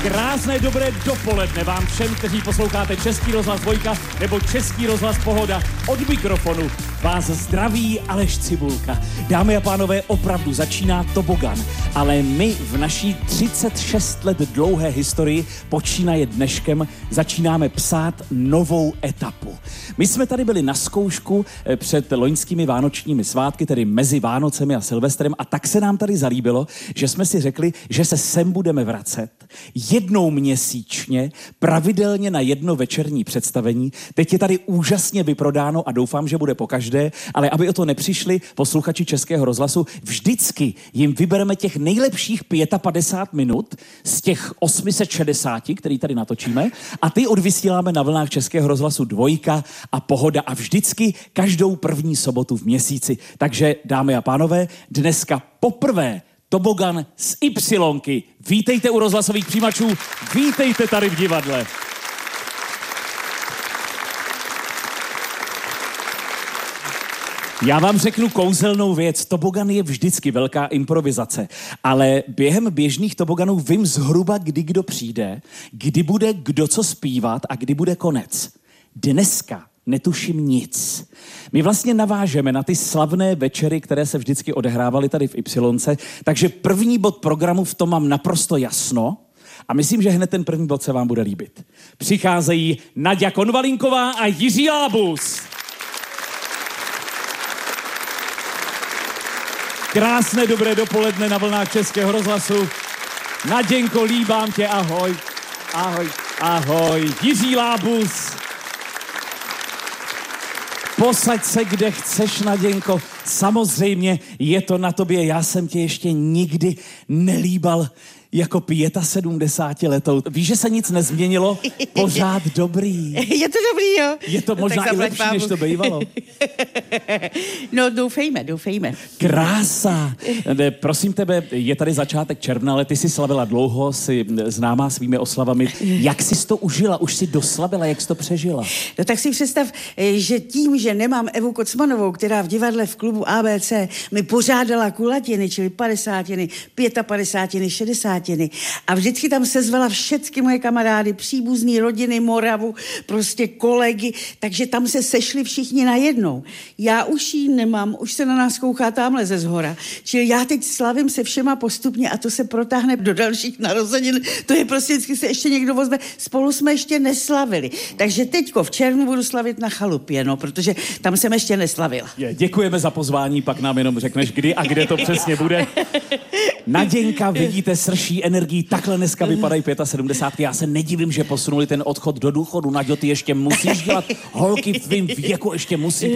Krásné dobré dopoledne vám všem, kteří posloucháte Český rozhlas Dvojka nebo Český rozhlas Pohoda. Od mikrofonu vás zdraví Aleš Cibulka. Dámy a pánové, opravdu začíná tobogan, ale my v naší 36 let dlouhé historii, počínaje dneškem, začínáme psát novou etapu. My jsme tady byli na zkoušku před loňskými vánočními svátky, tedy mezi Vánocemi a Silvestrem, a tak se nám tady zalíbilo, že jsme si řekli, že se sem budeme vracet jednou měsíčně, pravidelně na jedno večerní představení. Teď je tady úžasně vyprodáno a doufám, že bude pokaždé, ale aby o to nepřišli posluchači Českého rozhlasu, vždycky jim vybereme těch nejlepších 55 minut z těch 860, který tady natočíme, a ty odvysíláme na vlnách Českého rozhlasu Dvojka a Pohoda a vždycky každou první sobotu v měsíci. Takže, dámy a pánové, dneska poprvé tobogan z Ypsilonky. Vítejte u rozhlasových přijímačů, vítejte tady v divadle. Já vám řeknu kouzelnou věc. Tobogan je vždycky velká improvizace, ale během běžných toboganů vím zhruba, kdy kdo přijde, kdy bude kdo co zpívat a kdy bude konec. Dneska netuším nic. My vlastně navážeme na ty slavné večery, které se vždycky odehrávaly tady v Ypsilonce, takže první bod programu v tom mám naprosto jasno a myslím, že hned ten první bod se vám bude líbit. Přicházejí Naďa Konvalinková a Jiří Lábus. Krásné dobré dopoledne na vlnách Českého rozhlasu. Naděnko, líbám tě, ahoj. Ahoj, ahoj. Jiří Lábus. Posaď se, kde chceš, Naděnko. Samozřejmě je to na tobě. Já jsem tě ještě nikdy nelíbal jako 75letou. Víš, že se nic nezměnilo? Pořád dobrý. Je to dobrý, jo? Je to možná i lepší, než to bývalo. No, doufejme. Krása. Prosím tebe, je tady začátek června, ale ty jsi slavila dlouho, jsi známá svými oslavami. Jak jsi to užila? Už jsi doslavila, jak jsi to přežila? No tak si představ, že tím, že nemám Evu Kocmanovou, která v divadle v klubu ABC mi pořádala kulatiny, čili 50, 55, 60, a vždycky tam sezvala všechny moje kamarády, příbuzný, rodiny, Moravu, prostě kolegy, takže tam se sešli všichni najednou. Já už ji nemám, už se na nás kouká tamhle ze zhora. Čili já teď slavím se všema postupně a to se protáhne do dalších narozenin. To je prostě vždycky se ještě někdo vozve. Spolu jsme ještě neslavili. Takže teďko v červnu budu slavit na chalupě, no, protože tam jsem ještě neslavila. Děkujeme za pozvání, pak nám jenom řekneš, kdy a kde to přesně bude. Naděnka, vidíte, srší energií, takhle dneska vypadají 75. Já se nedivím, že posunuli ten odchod do důchodu. Naďo, ty ještě musíš dělat, holky v tvým věku ještě musí